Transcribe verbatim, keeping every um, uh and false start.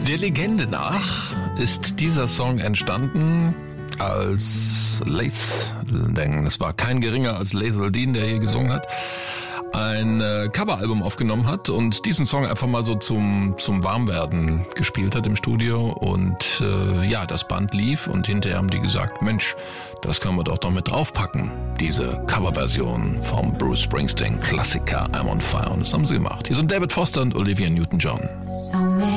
Der Legende nach ist dieser Song entstanden, als Laith, denn es war kein geringer als Laith Dean, der hier gesungen hat, ein äh, Coveralbum aufgenommen hat und diesen Song einfach mal so zum zum Warmwerden gespielt hat im Studio. Und äh, ja, das Band lief und hinterher haben die gesagt, Mensch, das können wir doch noch mit draufpacken, diese Coverversion vom Bruce Springsteen Klassiker I'm on Fire. Und das haben sie gemacht. Hier sind David Foster und Olivia Newton-John. So